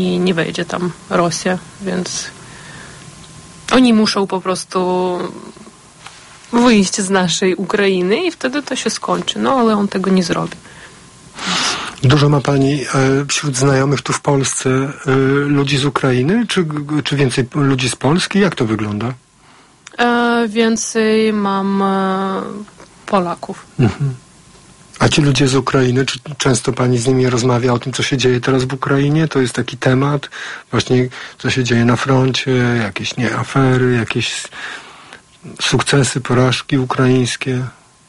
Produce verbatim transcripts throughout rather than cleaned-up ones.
i nie wejdzie tam Rosja, więc oni muszą po prostu wyjść z naszej Ukrainy i wtedy to się skończy. No, ale on tego nie zrobi. Dużo ma pani e, wśród znajomych tu w Polsce e, ludzi z Ukrainy, czy, czy więcej ludzi z Polski? Jak to wygląda? E, więcej mam e, Polaków. Mhm. A ci ludzie z Ukrainy, czy często pani z nimi rozmawia o tym, co się dzieje teraz w Ukrainie? To jest taki temat, właśnie co się dzieje na froncie, jakieś nie afery, jakieś sukcesy, porażki ukraińskie?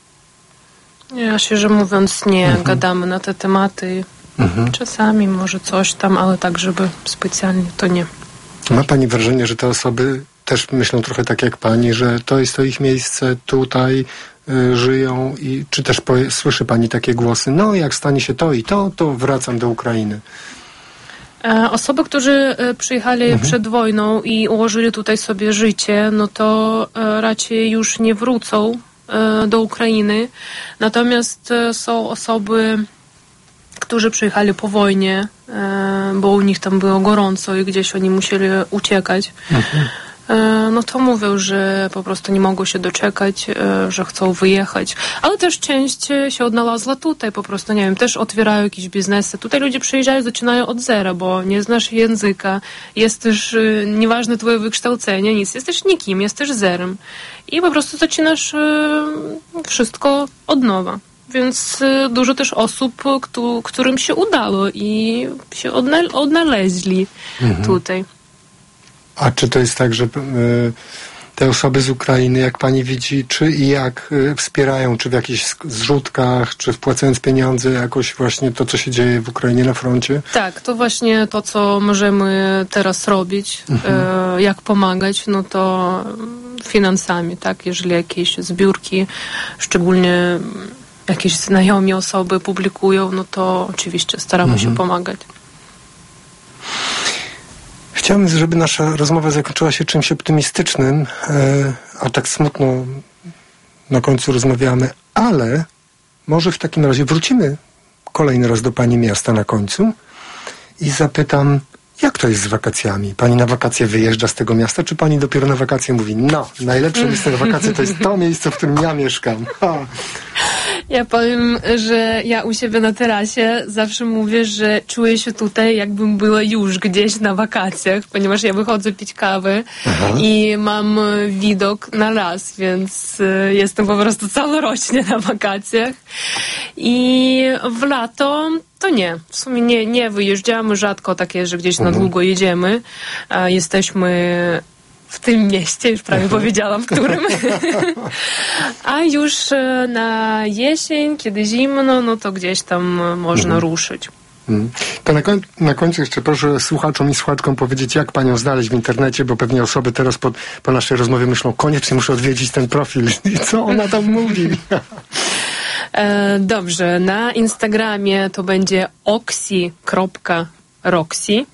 Ja szczerze mówiąc nie mhm. gadamy na te tematy. Mhm. Czasami może coś tam, ale tak, żeby specjalnie to nie. Ma pani wrażenie, że te osoby też myślą trochę tak jak pani, że to jest to ich miejsce, tutaj y, żyją i czy też poje, słyszy pani takie głosy, no jak stanie się to i to, to wracam do Ukrainy? E, osoby, którzy e, przyjechali mhm. przed wojną i ułożyli tutaj sobie życie, no to e, raczej już nie wrócą e, do Ukrainy. Natomiast e, są osoby, którzy przyjechali po wojnie, e, bo u nich tam było gorąco i gdzieś oni musieli uciekać. Mhm. No to mówią, że po prostu nie mogą się doczekać, że chcą wyjechać. Ale też część się odnalazła tutaj, po prostu, nie wiem, też otwierają jakieś biznesy. Tutaj ludzie przyjeżdżają, zaczynają od zera, bo nie znasz języka, jesteś, nieważne twoje wykształcenie, nic, jesteś nikim, jesteś zerem. I po prostu zaczynasz wszystko od nowa. Więc dużo też osób, którym się udało i się odnaleźli mhm. tutaj. A czy to jest tak, że y, te osoby z Ukrainy, jak pani widzi, czy i jak y, wspierają, czy w jakichś zrzutkach, czy wpłacając pieniądze jakoś właśnie to, co się dzieje w Ukrainie na froncie? Tak, to właśnie to, co możemy teraz robić, mhm. y, jak pomagać, no to finansami, tak, jeżeli jakieś zbiórki, szczególnie jakieś znajomi osoby publikują, no to oczywiście staramy mhm. się pomagać. Chciałbym, żeby nasza rozmowa zakończyła się czymś optymistycznym, a tak smutno na końcu rozmawiamy, ale może w takim razie wrócimy kolejny raz do pani miasta na końcu i zapytam, jak to jest z wakacjami? Pani na wakacje wyjeżdża z tego miasta, czy pani dopiero na wakacje mówi, no, najlepsze miejsce na wakacje to jest to miejsce, w którym ja mieszkam. Ha. Ja powiem, że ja u siebie na terasie zawsze mówię, że czuję się tutaj, jakbym była już gdzieś na wakacjach, ponieważ ja wychodzę pić kawę Aha. i mam widok na las, więc jestem po prostu całorocznie na wakacjach. I w lato to nie. W sumie nie, nie wyjeżdżamy, rzadko tak jest, że gdzieś mhm. na długo jedziemy. Jesteśmy w tym mieście, już prawie Aha. powiedziałam, w którym. A już na jesień, kiedy zimno, no to gdzieś tam można mhm. ruszyć. Hmm. To na, koń, na końcu jeszcze proszę słuchaczom i słuchaczkom powiedzieć, jak panią znaleźć w internecie, bo pewnie osoby teraz po, po naszej rozmowie myślą, koniecznie muszę odwiedzić ten profil. I co ona tam mówi? E, dobrze, na Instagramie to będzie oxy kropka roxy,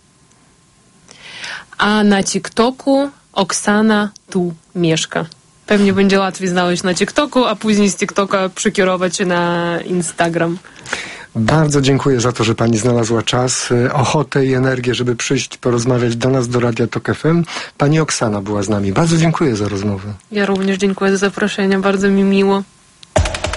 a na TikToku Oksana tu mieszka. Pewnie będzie łatwiej znaleźć na TikToku, a później z TikToka przekierować się na Instagram. Bardzo dziękuję za to, że pani znalazła czas, ochotę i energię, żeby przyjść, porozmawiać do nas, do Radia Tok F M. Pani Oksana była z nami. Bardzo dziękuję za rozmowę. Ja również dziękuję za zaproszenie, bardzo mi miło.